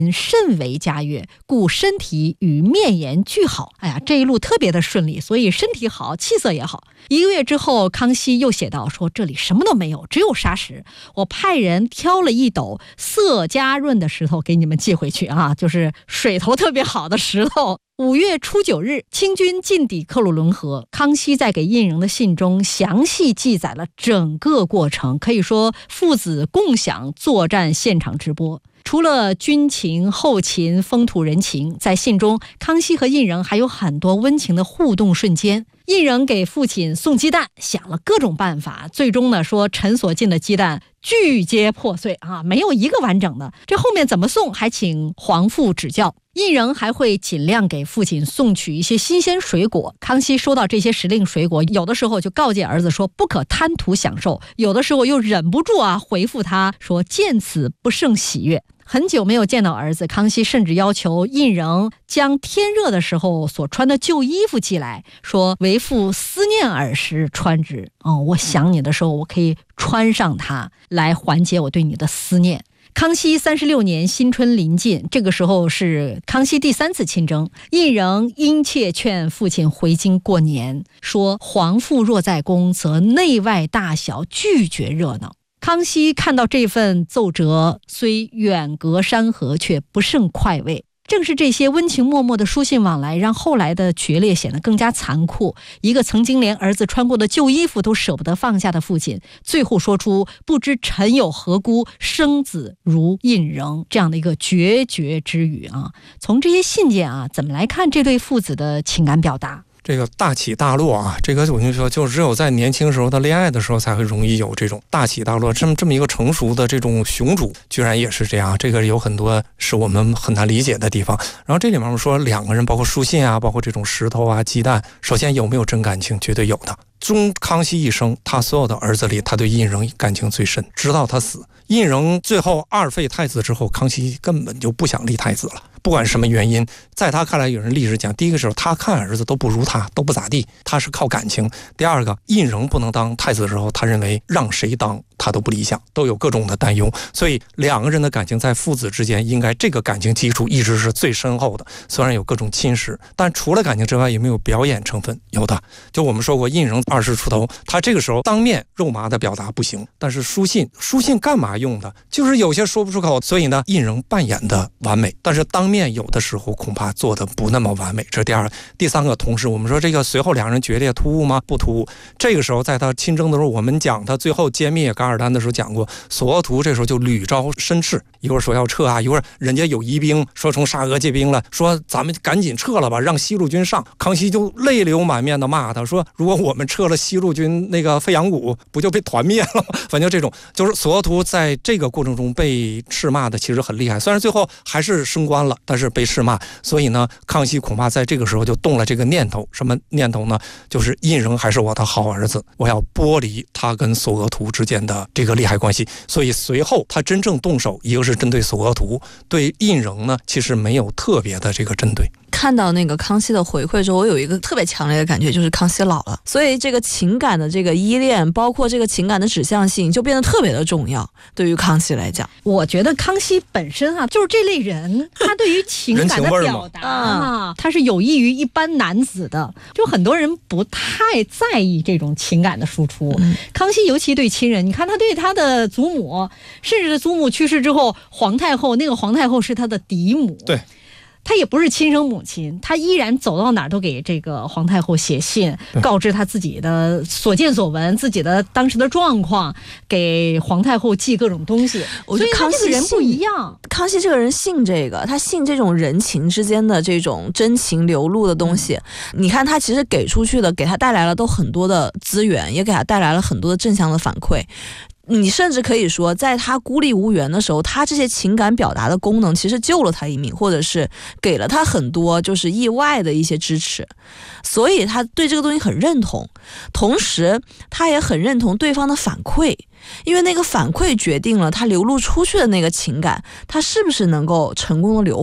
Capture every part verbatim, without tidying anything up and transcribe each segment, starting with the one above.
甚为佳悦，故身体与面颜俱好。哎呀，这一路特别的顺利，所以身体好，气色也好。一个月之后，康熙又写道说，这里什么都没有，只有沙石，我派人挑了一斗色佳润的石头给你们寄回去啊，就是水头特别好的石头。五月初九日，清军进抵克鲁伦河，康熙在给胤禛的信中详细记载了整个过程，可以说父子共享作战现场直播。除了军情、后勤、风土人情，在信中康熙和胤禛还有很多温情的互动瞬间。胤禛给父亲送鸡蛋，想了各种办法，最终呢说陈所进的鸡蛋俱皆破碎啊，没有一个完整的。这后面怎么送，还请皇父指教。胤禛还会尽量给父亲送去一些新鲜水果。康熙收到这些时令水果，有的时候就告诫儿子说不可贪图享受，有的时候又忍不住啊回复他说见此不胜喜悦。很久没有见到儿子，康熙甚至要求胤禛将天热的时候所穿的旧衣服寄来，说为父思念尔时穿之。哦，我想你的时候，我可以穿上它来缓解我对你的思念。康熙三十六年新春临近，这个时候是康熙第三次亲征，胤禛殷切劝父亲回京过年，说皇父若在宫，则内外大小俱觉热闹。康熙看到这份奏折，虽远隔山河，却不胜快慰。正是这些温情脉脉的书信往来，让后来的决裂显得更加残酷。一个曾经连儿子穿过的旧衣服都舍不得放下的父亲，最后说出不知臣有何辜，生子如胤禛这样的一个决绝之语啊。从这些信件啊，怎么来看这对父子的情感表达？ 这个大起大落啊，这个我跟你说，就只有在年轻时候的恋爱的时候才会容易有这种大起大落。这么这么一个成熟的这种雄主，居然也是这样，这个有很多是我们很难理解的地方。然后这里面我们说两个人，包括书信啊，包括这种石头啊、鸡蛋，首先有没有真感情，绝对有的。中康熙一生，他所有的儿子里，他对胤禛感情最深，直到他死。胤禛最后二废太子之后，康熙根本就不想立太子了，不管什么原因，在他看来，有人历史讲，第一个时候他看儿子都不如他，都不咋地，他是靠感情。第二个，胤禛不能当太子的时候，他认为让谁当他都不理想，都有各种的担忧。所以两个人的感情在父子之间，应该这个感情基础一直是最深厚的。虽然有各种侵蚀，但除了感情之外，有没有表演成分？有的。就我们说过，胤禛二十出头，他这个时候当面肉麻的表达不行，但是书信，书信干嘛用的？就是有些说不出口，所以呢，胤禛扮演的完美，但是当面有的时候恐怕做的不那么完美。这是第二个。第三个，同时我们说这个随后两人决裂突兀吗？不突兀。这个时候在他亲征的时候，我们讲他最后歼灭噶尔丹的时候讲过，索额图这时候就屡招申斥，一会儿说要撤啊，一会儿人家有疑兵，说从沙俄借兵了，说咱们赶紧撤了吧，让西路军上。康熙就泪流满面的骂他，说如果我们撤了西路军那个飞扬谷，不就被团灭了吗？反正这种就是索额图在这个过程中被斥骂的其实很厉害，虽然最后还是升官了，但是被斥骂。所以呢，康熙恐怕在这个时候就动了这个念头，什么念头呢？就是胤禛还是我的好儿子，我要剥离他跟索额图之间的这个利害关系。所以随后他真正动手，一个是针对索额图，对胤禛呢其实没有特别的这个针对。 看到那个康熙的回馈之后，我有一个特别强烈的感觉，就是康熙老了，所以这个情感的这个依恋，包括这个情感的指向性，就变得特别的重要。对于康熙来讲， 我觉得康熙本身啊，就是这类人，他对于情感的表达啊，他是有益于一般男子的。就很多人不太在意这种情感的输出。嗯、康熙尤其对亲人，你看他对他的祖母，甚至祖母去世之后，皇太后那个皇太后是他的嫡母。 对。 他也不是亲生母亲，他依然走到哪儿都给这个皇太后写信，告知他自己的所见所闻，自己的当时的状况，给皇太后寄各种东西。 我觉得康熙人不一样， 康熙这个人信这个，他信这种人情之间的这种真情流露的东西。嗯、你看他其实给出去的，给他带来了都很多的资源，也给他带来了很多的正向的反馈。你甚至可以说，在他孤立无援的时候，他这些情感表达的功能其实救了他一命，或者是给了他很多就是意外的一些支持，所以他对这个东西很认同，同时他也很认同对方的反馈，因为那个反馈决定了他流露出去的那个情感，他是不是能够成功的流回来。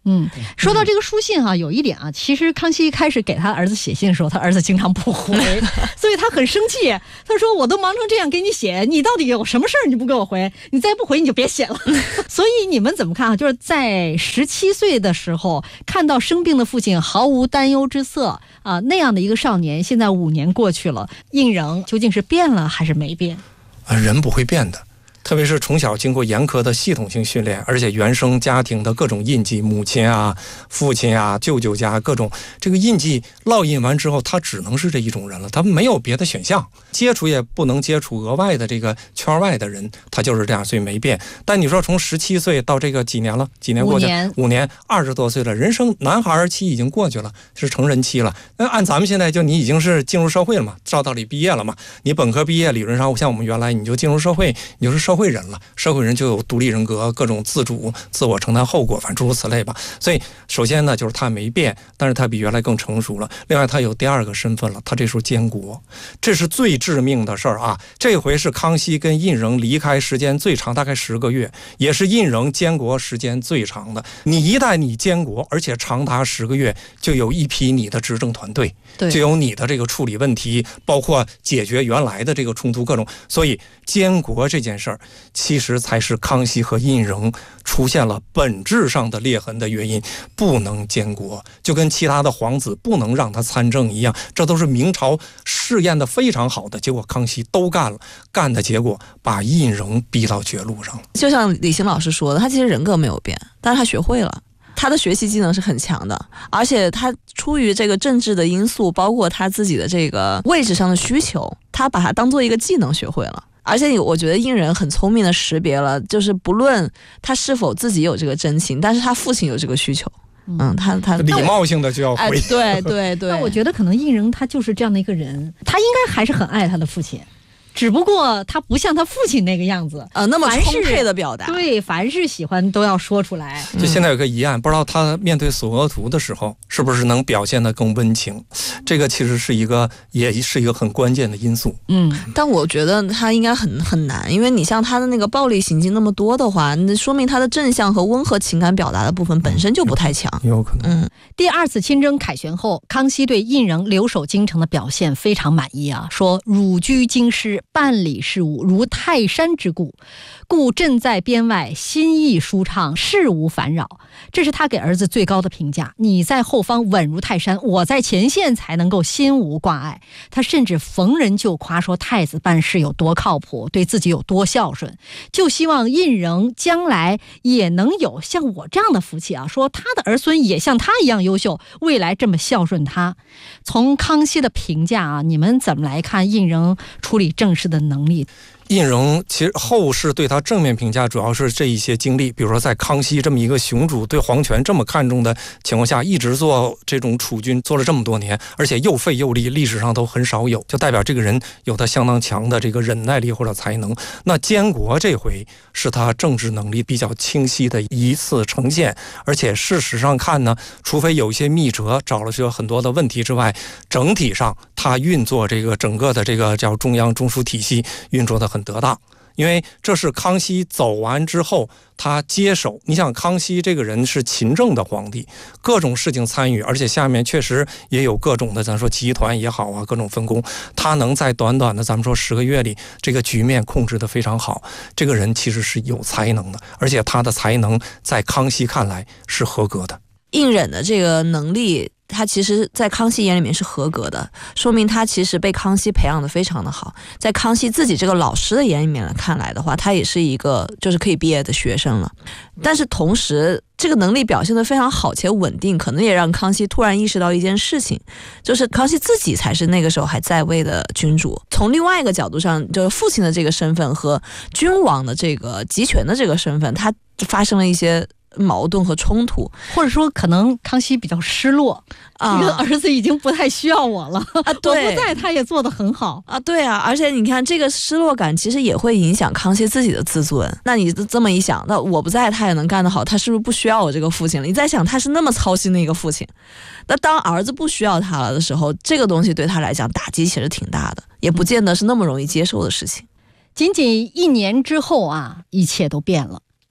嗯，说到这个书信哈、啊，有一点啊，其实康熙一开始给他儿子写信的时候，他儿子经常不回，所以他很生气。他说：“我都忙成这样给你写，你到底有什么事儿你不给我回？你再不回你就别写了。”所以你们怎么看啊？就是在十七岁的时候看到生病的父亲毫无担忧之色啊，那样的一个少年，现在五年过去了，胤禛究竟是变了还是没变？ 啊，人不会变的。特别是从小经过严苛的系统性训练，而且原生家庭的各种印记，母亲啊、父亲啊、舅舅家各种这个印记烙印完之后，他只能是这一种人了，他没有别的选项，接触也不能接触额外的这个圈外的人，他就是这样，所以没变。但你说从十七岁到这个几年了，几年过去， 五年， 五年，二十多岁了，人生男孩期已经过去了，是成人期了。那按咱们现在就你已经是进入社会了嘛，照道理毕业了嘛，你本科毕业，理论上像我们原来你就进入社会，你就是社会人了，社会人就有独立人格，各种自主、自我承担后果，反正诸如此类吧。所以首先呢，就是他没变，但是他比原来更成熟了。另外，他有第二个身份了，他这时候监国，这是最致命的事儿啊！这回是康熙跟胤禛离开时间最长，大概十个月，也是胤禛监国时间最长的。你一旦你监国，而且长达十个月，就有一批你的执政团队，就有你的这个处理问题，包括解决原来的这个冲突各种。所以监国这件事儿，其实才是康熙和胤禛出现了本质上的裂痕的原因，不能监国，就跟其他的皇子不能让他参政一样，这都是明朝试验的非常好的，结果康熙都干了，干的结果把胤禛逼到绝路上了。 就像李行老师说的，他其实人格没有变，但是他学会了。他的学习技能是很强的，而且他出于这个政治的因素，包括他自己的这个位置上的需求，他把它当做一个技能学会了。而且我觉得胤禛很聪明的识别了，就是不论他是否自己有这个真情，但是他父亲有这个需求，嗯，他他礼貌性的就要回、哎、 对对对。 那我觉得可能胤禛他就是这样的一个人，他应该还是很爱他的父亲，只不过他不像他父亲那个样子， 呃，那么充沛的表达。 对，凡是喜欢都要说出来。 就现在有个疑案，不知道他面对索额图的时候，是不是能表现得更温情？这个其实是一个，也是一个很关键的因素。 嗯，但我觉得他应该很很难，因为你像他的那个暴力行径那么多的话，那说明他的正向和温和情感表达的部分本身就不太强。 有可能。 嗯， 第二次亲征凯旋后，康熙对胤禛留守京城的表现非常满意啊，说汝居京师，办理事务如泰山之固，故朕在边外心意舒畅，事无烦扰。这是他给儿子最高的评价。你在后方稳如泰山，我在前线才能够心无挂碍。他甚至逢人就夸说太子办事有多靠谱，对自己有多孝顺，就希望胤禛将来也能有像我这样的福气啊，说他的儿孙也像他一样优秀，未来这么孝顺他。从康熙的评价啊，你们怎么来看胤禛处理政事的能力？ 胤禛其实后世对他正面评价主要是这一些经历，比如说在康熙这么一个雄主对皇权这么看重的情况下，一直做这种储君做了这么多年，而且又废又立，历史上都很少有，就代表这个人有他相当强的这个忍耐力或者才能。那监国这回是他政治能力比较清晰的一次呈现，而且事实上看呢，除非有一些密折找了些很多的问题之外，整体上他运作这个整个的这个叫中央中枢体系运作的很得当。因为这是康熙走完之后他接手，你想康熙这个人是勤政的皇帝，各种事情参与，而且下面确实也有各种的咱说集团也好啊，各种分工，他能在短短的咱们说十个月里这个局面控制得非常好，这个人其实是有才能的，而且他的才能在康熙看来是合格的。 胤禛的这个能力，他其实在康熙眼里面是合格的，说明他其实被康熙培养的非常的好。在康熙自己这个老师的眼里面看来的话，他也是一个就是可以毕业的学生了。但是同时这个能力表现得非常好且稳定，可能也让康熙突然意识到一件事情，就是康熙自己才是那个时候还在位的君主。从另外一个角度上，就是父亲的这个身份和君王的这个集权的这个身份，他发生了一些矛盾和冲突， 或者说可能康熙比较失落啊，这个儿子已经不太需要我了啊，对，我不在他也做得很好啊，对啊，而且你看这个失落感其实也会影响康熙自己的自尊。那你这么一想，那我不在他也能干得好，他是不是不需要我这个父亲了？你再想，他是那么操心的一个父亲，那当儿子不需要他了的时候，这个东西对他来讲打击其实挺大的，也不见得是那么容易接受的事情。 仅仅一年之后啊，一切都变了。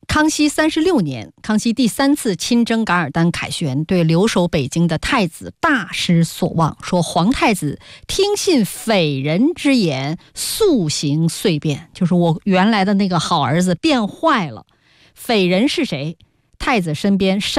康熙三十六年，康熙第三次亲征噶尔丹凯旋，对留守北京的太子大失所望，说皇太子听信匪人之言，速行遂变，就是我原来的那个好儿子变坏了。匪人是谁？太子身边